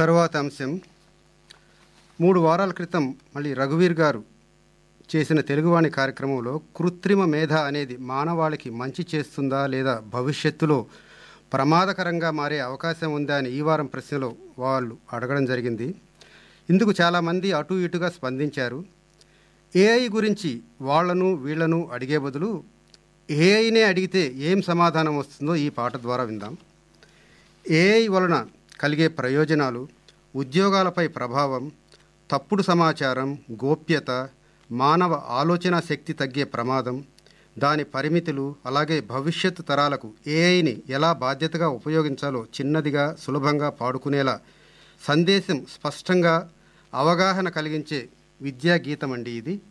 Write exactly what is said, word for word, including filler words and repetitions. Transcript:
తరువాత అంశం, మూడు వారాల క్రితం మళ్ళీ రఘువీర్ గారు చేసిన తెలుగువాణి కార్యక్రమంలో కృత్రిమ మేధ అనేది మానవాళికి మంచి చేస్తుందా లేదా భవిష్యత్తులో ప్రమాదకరంగా మారే అవకాశం ఉందా అని ఈ వారం ప్రశ్నలో వాళ్ళు అడగడం జరిగింది. ఇందుకు చాలామంది అటు ఇటుగా స్పందించారు. ఏఐ గురించి వాళ్లను వీళ్లను అడిగే బదులు ఏఐనే అడిగితే ఏం సమాధానం వస్తుందో ఈ పాట ద్వారా విందాం. ఏఐ వలన కలిగే ప్రయోజనాలు, ఉద్యోగాలపై ప్రభావం, తప్పుడు సమాచారం, గోప్యత, మానవ ఆలోచన శక్తి తగ్గే ప్రమాదం, దాని పరిమితులు, అలాగే భవిష్యత్తు తరాలకు ఏఐని ఎలా బాధ్యతగా ఉపయోగించాలో చిన్నదిగా సులభంగా పాడుకునేలా సందేశం స్పష్టంగా అవగాహన కలిగించే విద్యా గీతం అండి ఇది.